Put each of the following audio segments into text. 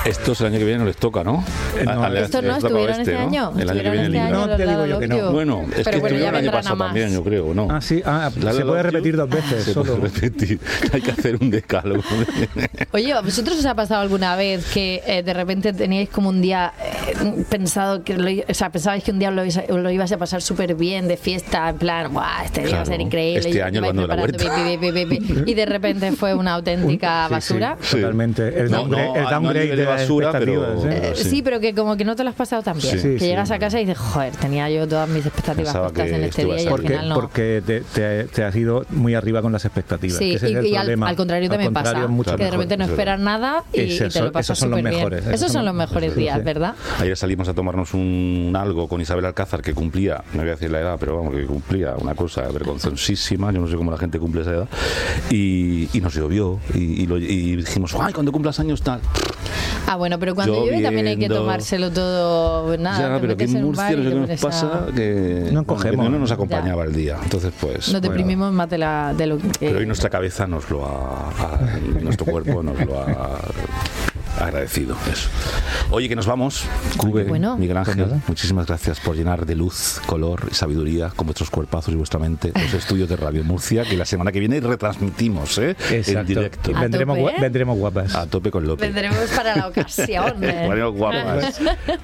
Estos el año que viene no les toca, ¿no? Estos no estuvieron este año. El año que viene libre. No, te digo yo que no. Bueno, es que bueno, estuvieron el año pasado también, yo creo, ¿no? Ah, sí, se puede repetir 2 veces. Se puede repetir. Hay que hacer un decálogo. Oye, ¿a vosotros os ha pasado alguna vez que de repente teníais como un día pensado que pensabais que un día lo ibas a pasar súper bien de fiesta, en plan, ¡buah! Este día va a ser increíble. Este año cuando la vuelta. Y de repente fue una auténtica basura. Sí, totalmente. El downgrade de basura, pero sí, pero que como que no te lo has pasado tan bien. Que llegas a casa y dices, joder, tenía yo todas mis expectativas puestas en este día y al final no. Porque te has ido muy arriba con las expectativas. Sí, y al contrario también pasa, que de repente no esperas nada y te lo pasas súper bien. Esos son los mejores días, ¿verdad? Ayer salimos a tomarnos algo con Isabel Alcázar, que cumplía, no voy a decir la edad, pero vamos, que cumplía una cosa vergonzosísima, yo no sé cómo la gente cumple esa edad, y nos llovió, y dijimos, ¡ay, cuando cumplas años tal! Ah, bueno, pero cuando llueve también hay que tomárselo todo, nada. Ya, pero que en Murcia no sé qué nos pasa, que no nos acompañaba el día. Entonces, pues... Nos deprimimos más de lo que... Pero hoy nuestra cabeza nuestro cuerpo nos lo ha agradecido. Eso. Oye, que nos vamos. Cube, Miguel Ángel, muchísimas gracias por llenar de luz, color y sabiduría con vuestros cuerpazos y vuestra mente los estudios de Radio Murcia, que la semana que viene retransmitimos en directo. Vendremos guapas. A tope con López. Vendremos para la ocasión. Vendremos guapas.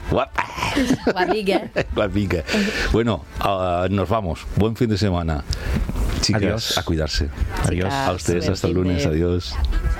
Guapica. Bueno, nos vamos. Buen fin de semana. Chicas, adiós. A cuidarse. Adiós. A ustedes hasta el lunes. Adiós.